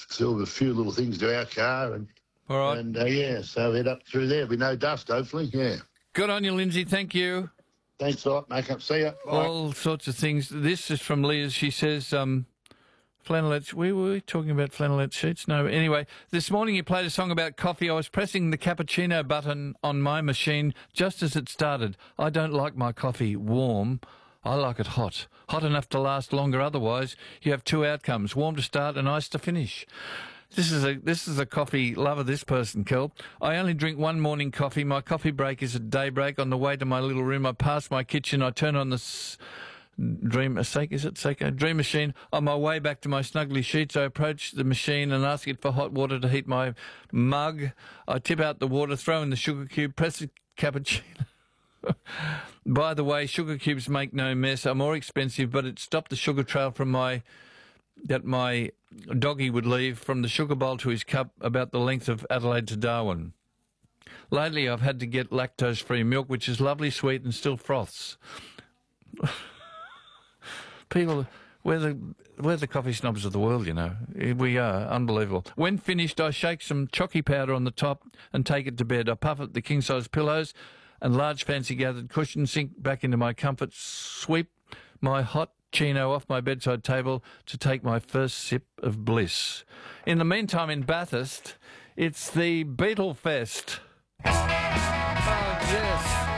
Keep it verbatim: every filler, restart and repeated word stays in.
still a few little things to our car, and All right. and uh, yeah, so head up through there. Be no dust, hopefully. Yeah. Good on you, Lindsay. Thank you. Thanks a lot, make up. See ya. Bye. All sorts of things. This is from Liz. She says, um, flannelette, we were talking about flannelette sheets? No. Anyway, this morning you played a song about coffee. I was pressing the cappuccino button on my machine just as it started. I don't like my coffee warm. I like it hot. Hot enough to last longer. Otherwise, you have two outcomes, warm to start and ice to finish. This is a this is a coffee lover, this person, Kel. I only drink one morning coffee. My coffee break is at daybreak. On the way to my little room, I pass my kitchen. I turn on the s- dream, a Seiko, is it Seiko? Dream machine. On my way back to my snuggly sheets, I approach the machine and ask it for hot water to heat my mug. I tip out the water, throw in the sugar cube, press the cappuccino. By the way, sugar cubes make no mess, are more expensive, but it stopped the sugar trail from my that my doggy would leave from the sugar bowl to his cup about the length of Adelaide to Darwin. Lately, I've had to get lactose-free milk, which is lovely, sweet, and still froths. People, we're the, we're the coffee snobs of the world, you know. We are. Unbelievable. When finished, I shake some chalky powder on the top and take it to bed. I puff at the king-size pillows and large fancy gathered cushions, sink back into my comfort, sweep my hot chino off my bedside table to take my first sip of bliss. In the meantime, in Bathurst, it's the Beetle Fest. Oh, yes.